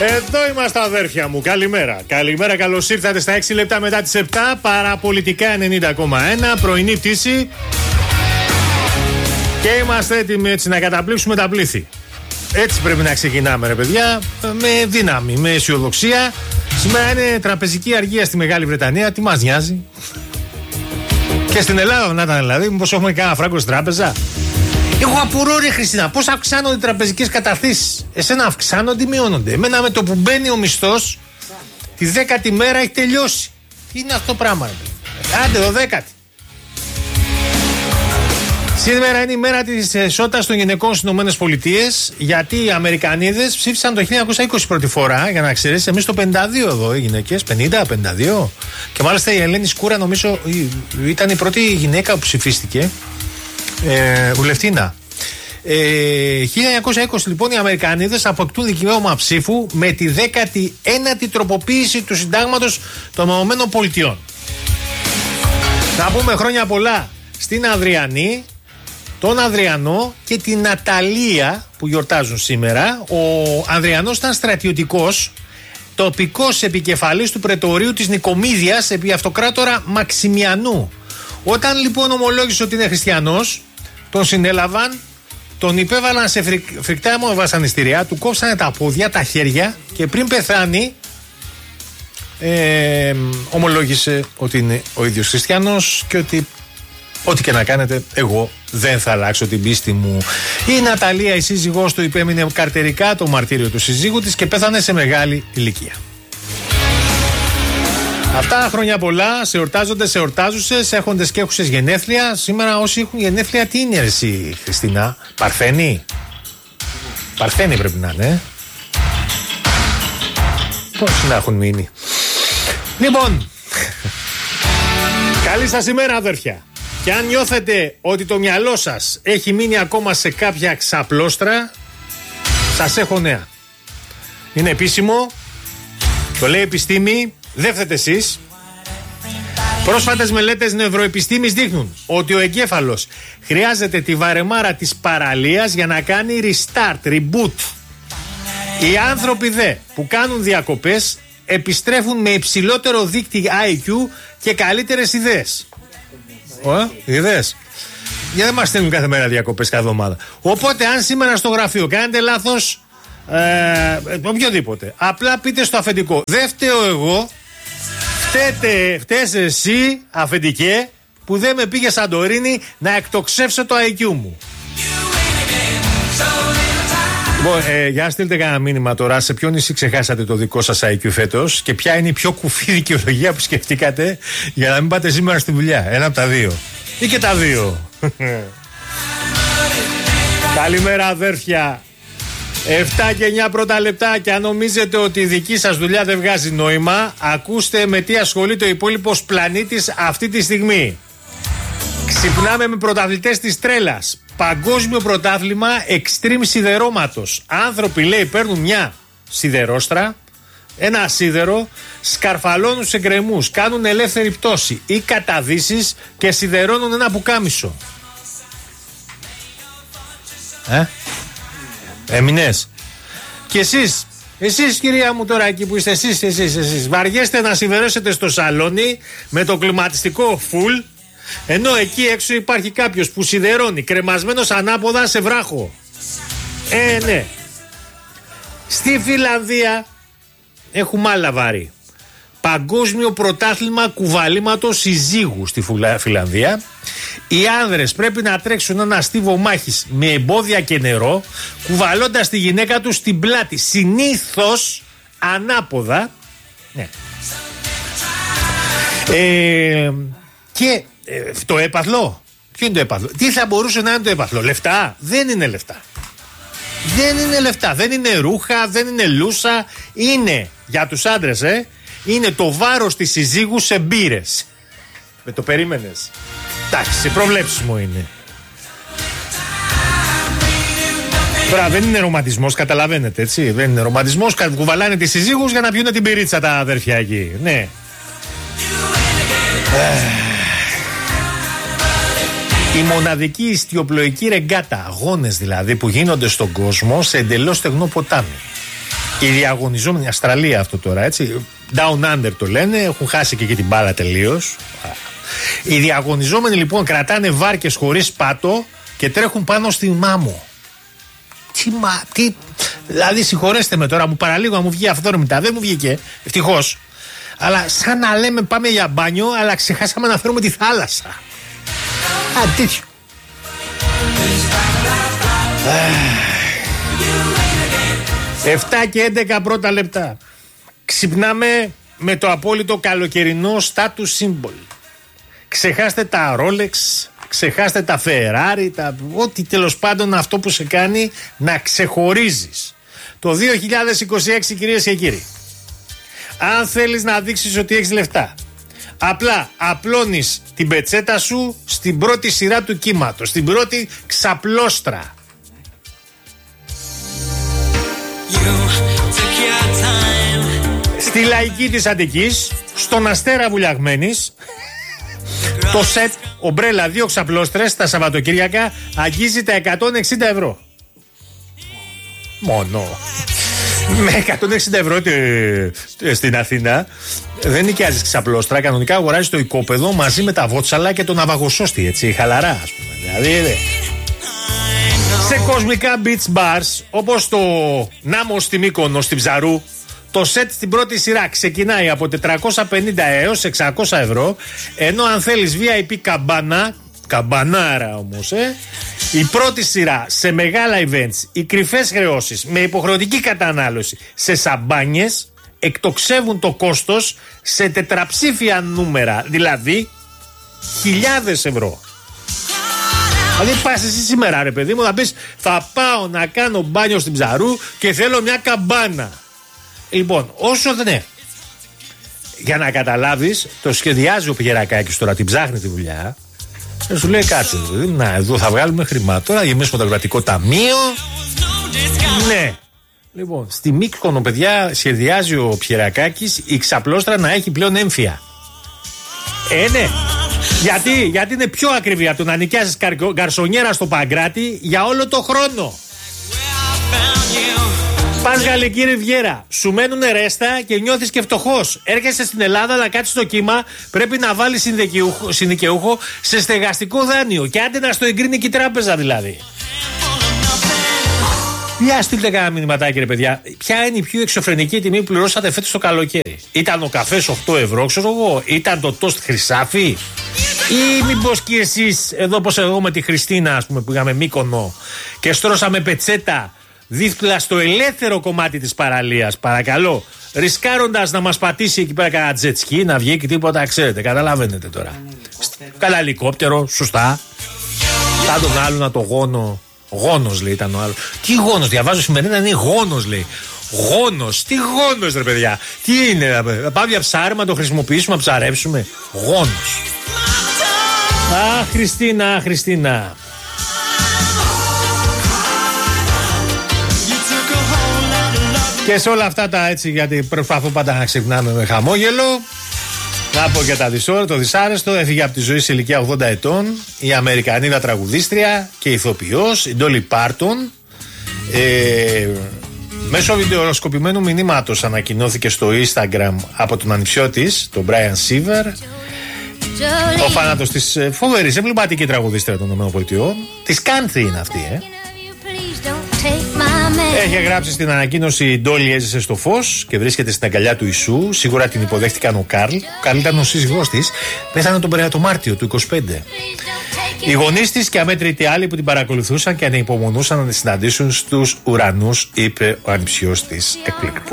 Εδώ είμαστε, αδέρφια μου. Καλημέρα. Καλημέρα, καλώς ήρθατε στα 6 λεπτά μετά τις 7. Παραπολιτικά 90,1. Πρωινή πτήση. Και είμαστε έτοιμοι έτσι να καταπλήξουμε τα πλήθη. Έτσι πρέπει να ξεκινάμε, ρε παιδιά. Με δύναμη, με αισιοδοξία. Σήμερα είναι τραπεζική αργία στη Μεγάλη Βρετανία. Τι μας νοιάζει. Και στην Ελλάδα να ήταν δηλαδή. Μήπως έχουμε κανένα φράγκο στην τράπεζα. Εγώ απορώ, ρε Χριστίνα, πώς αυξάνονται οι τραπεζικές καταθέσεις. Εσένα αυξάνονται ή μειώνονται? Εμένα με το που μπαίνει ο μισθός, τη 10η μέρα έχει τελειώσει. Τι είναι αυτό το πράγμα, ρε? Άντε, 12η. Σήμερα είναι η μέρα της ισότητας των γυναικών στις ΗΠΑ, γιατί οι Αμερικανίδες ψήφισαν το 1920 πρώτη φορά, για να ξέρεις. Εμείς το 52 εδώ οι γυναίκες, 50-52. Και μάλιστα η Ελένη Σκούρα, νομίζω, ήταν η πρώτη γυναίκα που ψηφίστηκε. Βουλευτήνα. 1920 λοιπόν οι Αμερικανίδες αποκτούν δικαίωμα ψήφου με τη 19η τροποποίηση του συντάγματος των ΗΠΑ. Να πούμε χρόνια πολλά στην Αδριανή, τον Αδριανό και την Ναταλία που γιορτάζουν σήμερα. Ο Ανδριανός ήταν στρατιωτικός, τοπικός επικεφαλής του πρετορείου της Νικομίδειας επί αυτοκράτορα Μαξιμιανού. Όταν λοιπόν ομολόγησε ότι είναι χριστιανός, τον συνέλαβαν, τον υπέβαλαν σε φρικτά βασανιστήρια, του κόψανε τα πόδια, τα χέρια και πριν πεθάνει ομολόγησε ότι είναι ο ίδιος χριστιανός και ότι ό,τι και να κάνετε εγώ δεν θα αλλάξω την πίστη μου. Η Ναταλία, η σύζυγός του, υπέμεινε καρτερικά το μαρτύριο του συζύγου της και πέθανε σε μεγάλη ηλικία. Αυτά χρόνια πολλά, σε εορτάζονται, σε εορτάζουσες, έχοντες και έχουσες γενέθλια. Σήμερα όσοι έχουν γενέθλια, τι είναι εσύ, Χριστίνα? Παρθένη? Παρθένη πρέπει να είναι. Πόσοι να έχουν μείνει. Λοιπόν, καλή σας ημέρα, αδέρφια. Και αν νιώθετε ότι το μυαλό σας έχει μείνει ακόμα σε κάποια ξαπλώστρα, σας έχω νέα. Είναι επίσημο, το λέει επιστήμη. Δεν φταίτε εσείς. Πρόσφατες μελέτες νευροεπιστήμης δείχνουν ότι ο εγκέφαλος χρειάζεται τη βαρεμάρα της παραλίας για να κάνει restart, reboot. Οι άνθρωποι δε που κάνουν διακοπές επιστρέφουν με υψηλότερο δείκτη IQ και καλύτερες ιδέες. Ιδέες. Για δεν μας στέλνουν κάθε μέρα διακοπές κάθε εβδομάδα. Οπότε αν σήμερα στο γραφείο κάνετε λάθος, οποιοδήποτε, απλά πείτε στο αφεντικό, δεν φταίω εγώ, φταίς εσύ, αφεντικέ, που δεν με πήγε Σαντορίνη να εκτοξεύσω το IQ μου. Λοιπόν, για να στείλτε κανένα μήνυμα τώρα, σε ποιο νησί ξεχάσατε το δικό σας IQ φέτος και ποια είναι η πιο κουφή δικαιολογία που σκεφτήκατε για να μην πάτε σήμερα στη δουλειά? Ένα από τα δύο ή και τα δύο. Καλημέρα, αδέρφια. 7 και 9 πρώτα λεπτά, και αν νομίζετε ότι η δική σας δουλειά δεν βγάζει νόημα, ακούστε με τι ασχολείται ο υπόλοιπος πλανήτης αυτή τη στιγμή. Ξυπνάμε με πρωταθλητές της τρέλας. Παγκόσμιο πρωτάθλημα extreme σιδερώματος. Άνθρωποι, λέει, παίρνουν μια σιδερόστρα, ένα σίδερο, σκαρφαλώνουν σε γκρεμούς, κάνουν ελεύθερη πτώση ή καταδύσεις και σιδερώνουν ένα πουκάμισο. Έμεινες? Και εσείς κυρία μου τώρα εκεί που είστε, εσείς βαριέστε να σιδερώσετε στο σαλόνι με το κλιματιστικό full, ενώ εκεί έξω υπάρχει κάποιος που σιδερώνει κρεμασμένος ανάποδα σε βράχο. Ναι. Στη Φιλανδία έχουμε άλλα βάρη. Παγκόσμιο πρωτάθλημα κουβαλήματος συζύγου στη Φιλανδία. Οι άνδρες πρέπει να τρέξουν ένα στίβο μάχης με εμπόδια και νερό, κουβαλώντας τη γυναίκα τους στην πλάτη, συνήθως ανάποδα. Ναι. Και το έπαθλο. Ποιο είναι το έπαθλο? Τι θα μπορούσε να είναι το έπαθλο? Λεφτά? Δεν είναι λεφτά. Δεν είναι λεφτά. Δεν είναι ρούχα, δεν είναι λούσα. Είναι για τους άντρες, είναι το βάρος της συζύγου σε μπύρες. Με το περίμενες? Εντάξει, προβλέψιμο είναι. Τώρα δεν είναι ρομαντισμός, καταλαβαίνετε, έτσι. Δεν είναι ρομαντισμός, κουβαλάνε τις συζύγους για να πιούνε την πυρίτσα τα αδέρφια εκεί. Ναι. Η μοναδική ιστιοπλοϊκή ρεγκάτα, αγώνες δηλαδή, που γίνονται στον κόσμο σε εντελώς στεγνό ποτάμι. Οι διαγωνιζόμενοι, Αυστραλία αυτό τώρα, έτσι. Down Under το λένε, έχουν χάσει και την μπάλα τελείως. Οι διαγωνιζόμενοι λοιπόν κρατάνε βάρκες χωρίς πάτο και τρέχουν πάνω στη μάμο. Τι, δηλαδή συγχωρέστε με τώρα, μου παραλίγο να μου βγει αυθόρμητα. Δεν μου βγήκε, ευτυχώς. Αλλά σαν να λέμε πάμε για μπάνιο, αλλά ξεχάσαμε να φέρουμε τη θάλασσα. Τέτοιο. 7 και 11 πρώτα λεπτά. Ξυπνάμε με το απόλυτο καλοκαιρινό status symbol. Ξεχάστε τα Rolex, ξεχάστε τα Ferrari, ό,τι τέλος πάντων αυτό που σε κάνει να ξεχωρίζεις. Το 2026, κυρίες και κύριοι, αν θέλεις να δείξεις ότι έχεις λεφτά, απλά απλώνεις την πετσέτα σου στην πρώτη σειρά του κύματος, στην πρώτη ξαπλώστρα. Στη Λαϊκή της Αττικής, στον Αστέρα Βουλιαγμένης, το σετ ομπρέλα 2 ξαπλώστρες τα Σαββατοκύριακα αγγίζει τα 160 ευρώ. Μόνο. Με 160 ευρώ στην Αθήνα δεν νοικιάζεις ξαπλώστρα. Κανονικά αγοράζεις το οικόπεδο μαζί με τα βότσαλα και τον ναυαγοσώστη, έτσι, χαλαρά, ας πούμε. Δηλαδή, σε κοσμικά beach bars όπως το Νάμο στη Μύκονο, στη Ψαρού, το σετ στην πρώτη σειρά ξεκινάει από 450 έως 600 ευρώ, ενώ αν θέλεις VIP καμπανάρα όμως, η πρώτη σειρά σε μεγάλα events, οι κρυφές χρεώσεις με υποχρεωτική κατανάλωση σε σαμπάνιες εκτοξεύουν το κόστος σε τετραψήφια νούμερα, δηλαδή χιλιάδες ευρώ. Δηλαδή πας εσύ σήμερα, ρε παιδί μου, να πεις θα πάω να κάνω μπάνιο στην Ψαρού και θέλω μια καμπάνα. Λοιπόν, όσο δεν είναι, για να καταλάβεις, το σχεδιάζει ο Πηγερακάκης τώρα, την ψάχνει τη δουλειά. Και σου λέει κάτσε, να εδώ θα βγάλουμε χρήματα. Τώρα γεμίσουμε το κρατικό ταμείο. Ναι. Λοιπόν, στη Μύκονο, παιδιά, σχεδιάζει ο Πηγερακάκης η ξαπλώστρα να έχει πλέον έμφυα. Ναι. Γιατί είναι πιο ακριβή από το να νοικιάσεις γκαρσονιέρα στο Παγκράτη για όλο το χρόνο. Πας Γαλλική Ριβιέρα, σου μένουνε ρέστα και νιώθεις και φτωχός. Έρχεσαι στην Ελλάδα να κάτσεις στο κύμα, πρέπει να βάλεις συνοικιούχο σε στεγαστικό δάνειο. Και άντε να στο εγκρίνει και η τράπεζα δηλαδή. Για στείλτε κανένα μηνυματάκι, ρε παιδιά. Ποια είναι η πιο εξωφρενική τιμή που πληρώσατε φέτος το καλοκαίρι? Ήταν ο καφές 8 ευρώ, ξέρω εγώ? Ήταν το τόστ χρυσάφι? Ή μήπως και εσείς, εδώ πως εγώ με τη Χριστίνα, ας πούμε, που είχαμε Μύκονο και στρώσαμε πετσέτα δίπλα στο ελεύθερο κομμάτι της παραλίας, παρακαλώ, ρισκάροντας να μας πατήσει εκεί πέρα κανένα τζετσκι, να βγει και τίποτα, ξέρετε, καταλαβαίνετε τώρα. Καλά ελικόπτερο, σωστά. Σαν τον άλλο να το γόνο. Γόνος λέει ήταν ο άλλος. Τι γόνος, διαβάζω σημερινά, είναι γόνος λέει. Γόνος, τι γόνος ρε παιδιά? Τι είναι, πάμε για ψάρεμα να το χρησιμοποιήσουμε, να ψαρέψουμε? Γόνος. Χριστίνα, Χριστίνα. Και σε όλα αυτά τα έτσι, γιατί προσπαθώ πάντα να ξυπνάμε με χαμόγελο, να πω και το δυσάρεστο. Έφυγε από τη ζωή σε ηλικία 80 ετών η Αμερικανίδα τραγουδίστρια και ηθοποιός, η Ντόλι Πάρτον. Μέσω βιντεοσκοπημένου μηνύματος ανακοινώθηκε στο Instagram από τον ανιψιό της, τον Brian Siever, ο θάνατος της φοβερής εμβληματική τραγουδίστρια των ΗΠΑ. Της country είναι αυτή, Έχει γράψει στην ανακοίνωση: η Ντόλι έζησε στο φως και βρίσκεται στην αγκαλιά του Ιησού. Σίγουρα την υποδέχτηκαν ο Καρλ. Ο Καρλ ήταν ο σύζυγός της. Πέθανε τον Μάρτιο του 25. Οι γονείς της και αμέτρητοι άλλοι που την παρακολουθούσαν και ανυπομονούσαν να τη συναντήσουν στους ουρανούς, είπε ο ανιψιός της εκπληκτικά.